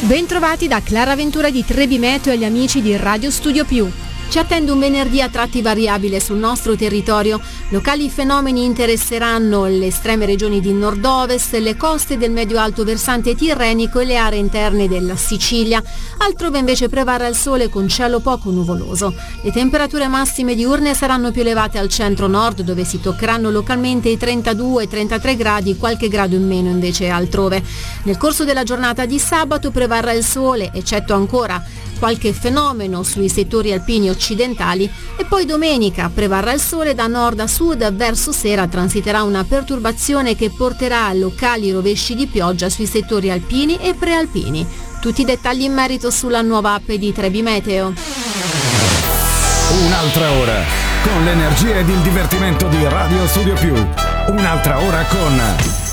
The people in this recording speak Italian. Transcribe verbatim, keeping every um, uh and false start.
Bentrovati da Clara Ventura di Trebi Meteo e gli amici di Radio Studio Più. Ci attende un venerdì a tratti variabile sul nostro territorio. Locali fenomeni interesseranno le estreme regioni di nord-ovest, le coste del medio-alto versante tirrenico e le aree interne della Sicilia. Altrove invece prevarrà il sole con cielo poco nuvoloso. Le temperature massime diurne saranno più elevate al centro-nord, dove si toccheranno localmente i trentadue trentatré gradi, qualche grado in meno invece altrove. Nel corso della giornata di sabato prevarrà il sole, eccetto ancora qualche fenomeno sui settori alpini occidentali, e poi domenica prevarrà il sole. Da nord a sud verso sera transiterà una perturbazione che porterà a locali rovesci di pioggia sui settori alpini e prealpini. Tutti i dettagli in merito sulla nuova app di Trebi Meteo. Un'altra ora con l'energia ed il divertimento di Radio Studio Più. Un'altra ora con